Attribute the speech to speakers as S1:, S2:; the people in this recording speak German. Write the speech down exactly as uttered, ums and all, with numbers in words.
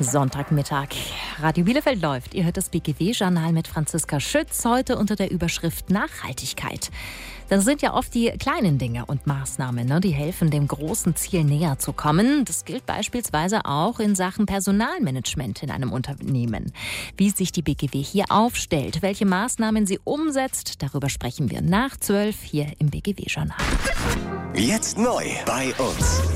S1: Sonntagmittag. Radio Bielefeld läuft. Ihr hört das B G W-Journal mit Franziska Schütz, heute unter der Überschrift Nachhaltigkeit. Das sind ja oft die kleinen Dinge und Maßnahmen, ne, die helfen, dem großen Ziel näher zu kommen. Das gilt beispielsweise auch in Sachen Personalmanagement in einem Unternehmen. Wie sich die B G W hier aufstellt, welche Maßnahmen sie umsetzt, darüber sprechen wir nach zwölf hier im B G W-Journal.
S2: Jetzt neu bei uns.